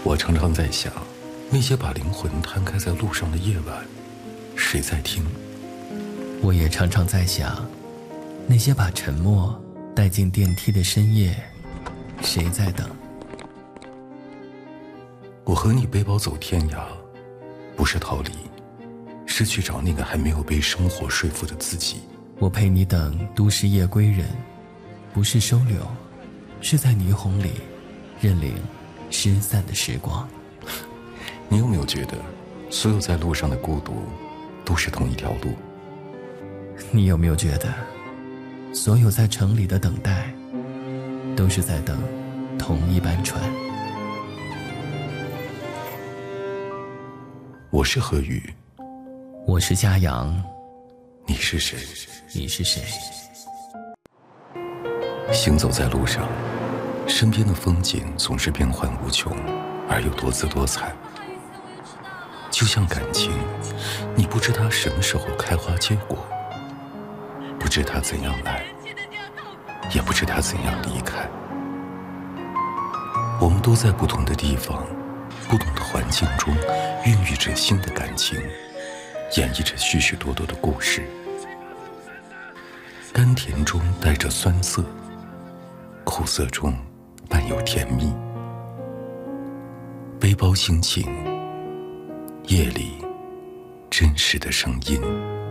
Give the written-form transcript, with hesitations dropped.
我常常在想，那些把灵魂摊开在路上的夜晚，谁在听？ 我也常常在想，那些把沉默带进电梯的深夜，谁在等？ 我和你背包走天涯，不是逃离，是去找那个还没有被生活说服的自己。 我陪你等都市夜归人，不是收留，是在霓虹里认领失散的时光。 你有没有觉得，所有在路上的孤独，都是同一条路？ 你有没有觉得，所有在城里的等待，都是在等同一班船？ 我是何宇， 我是嘉阳， 你是谁？ 你是谁？ 行走在路上，身边的风景总是变幻无穷，而又多姿多彩。就像感情，你不知它什么时候开花结果，不知它怎样来，也不知它怎样离开。我们都在不同的地方，不同的环境中，孕育着新的感情，演绎着许许多多的故事。甘甜中带着酸涩，苦涩中伴有甜蜜。背包心情，夜里真实的声音。